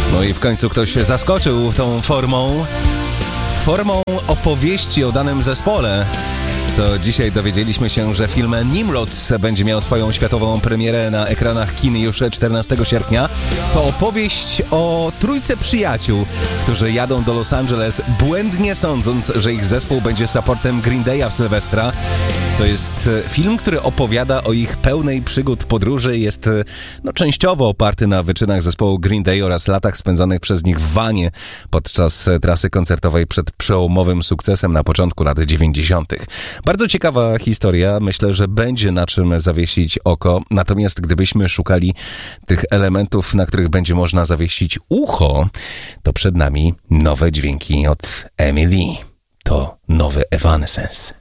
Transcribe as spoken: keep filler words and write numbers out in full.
No i w końcu ktoś się zaskoczył tą formą, formą opowieści o danym zespole. To dzisiaj dowiedzieliśmy się, że film Nimrod będzie miał swoją światową premierę na ekranach kin już czternastego sierpnia. To opowieść o trójce przyjaciół, którzy jadą do Los Angeles, błędnie sądząc, że ich zespół będzie supportem Green Day'a w Sylwestra. To jest film, który opowiada o ich pełnej przygód podróży. Jest no, częściowo oparty na wyczynach zespołu Green Day oraz latach spędzonych przez nich w vanie podczas trasy koncertowej przed przełomowym sukcesem na początku lat dziewięćdziesiątych. Bardzo ciekawa historia. Myślę, że będzie na czym zawiesić oko. Natomiast gdybyśmy szukali tych elementów, na których będzie można zawiesić ucho, to przed nami nowe dźwięki od Emily. To nowy Evanescence.